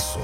шансон.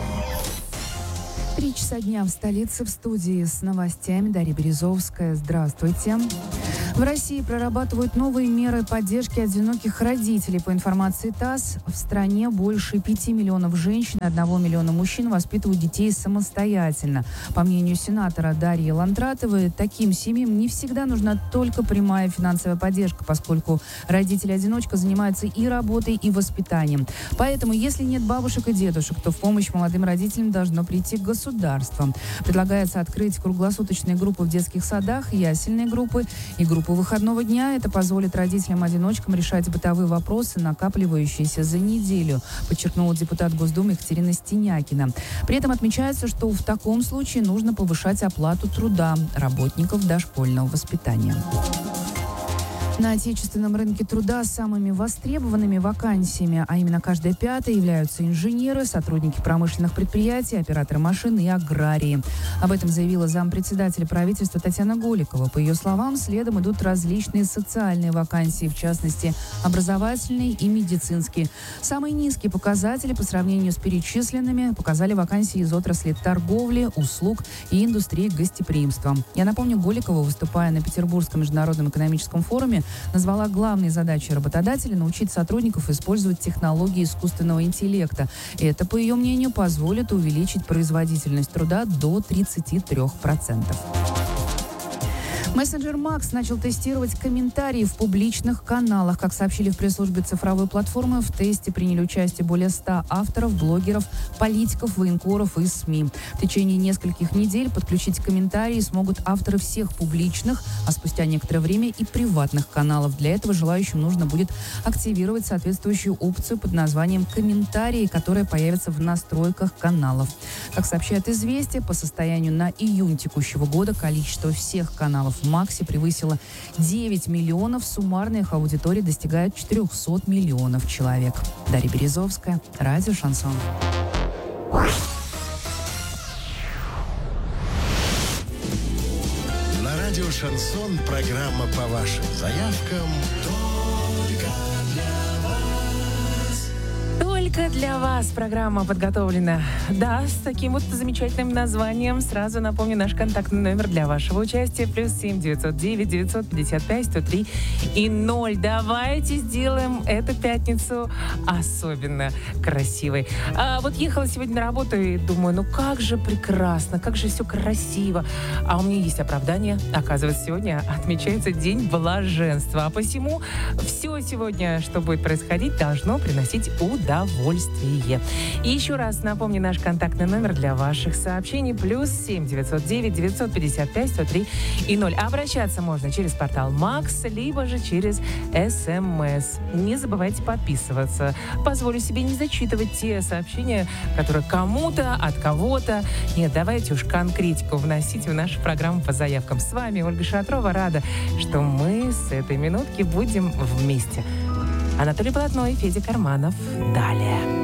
3 часа дня в столице, в студии с новостями Дарья Березовская. Здравствуйте. В России прорабатывают новые меры поддержки одиноких родителей. По информации ТАСС, в стране больше 5 миллионов женщин и 1 миллиона мужчин воспитывают детей самостоятельно. По мнению сенатора Дарьи Ландратовой, таким семьям не всегда нужна только прямая финансовая поддержка, поскольку родители-одиночка занимаются и работой, и воспитанием. Поэтому, если нет бабушек и дедушек, то в помощь молодым родителям должно прийти государство. Предлагается открыть круглосуточные группы в детских садах, ясельные группы и группы выходного дня. Это позволит родителям-одиночкам решать бытовые вопросы, накапливающиеся за неделю, подчеркнула депутат Госдумы Екатерина Стенякина. При этом отмечается, что в таком случае нужно повышать оплату труда работников дошкольного воспитания. На отечественном рынке труда самыми востребованными вакансиями, а именно каждая пятая, являются инженеры, сотрудники промышленных предприятий, операторы машин и аграрии. Об этом заявила зампредседателя правительства Татьяна Голикова. По ее словам, следом идут различные социальные вакансии, в частности, образовательные и медицинские. Самые низкие показатели по сравнению с перечисленными показали вакансии из отрасли торговли, услуг и индустрии гостеприимства. Я напомню, Голикова, выступая на Петербургском международном экономическом форуме, назвала главной задачей работодателя научить сотрудников использовать технологии искусственного интеллекта. И это, по ее мнению, позволит увеличить производительность труда до 33%. Мессенджер Макс начал тестировать комментарии в публичных каналах. Как сообщили в пресс-службе цифровой платформы, в тесте приняли участие более 100 авторов, блогеров, политиков, военкоров и СМИ. В течение нескольких недель подключить комментарии смогут авторы всех публичных, а спустя некоторое время и приватных каналов. Для этого желающим нужно будет активировать соответствующую опцию под названием «Комментарии», которая появится в настройках каналов. Как сообщает «Известия», по состоянию на июнь текущего года количество всех каналов в Максе превысило 9 миллионов. Суммарная их аудитория достигает 400 миллионов человек. Дарья Березовская, радио «Шансон». На радио «Шансон» программа по вашим заявкам Только для вас программа подготовлена. Да, с таким вот замечательным названием. Сразу напомню наш контактный номер для вашего участия. +7 909 955 103 и 0. Давайте сделаем эту пятницу особенно красивой. Вот ехала сегодня на работу и думаю, ну как же прекрасно, как же все красиво. А у меня есть оправдание. Оказывается, сегодня отмечается День блаженства. А посему все сегодня, что будет происходить, должно приносить удовольствие. И еще раз напомню наш контактный номер для ваших сообщений. +7 909 955 103 и 0. Обращаться можно через портал Макс, либо же через СМС. Не забывайте подписываться. Позволю себе не зачитывать те сообщения, которые кому-то, от кого-то. Нет, давайте уж конкретику вносите в нашу программу по заявкам. С вами Ольга Шатрова. Рада, что мы с этой минутки будем вместе. Анатолий Полотной, Федя Карманов. Далее.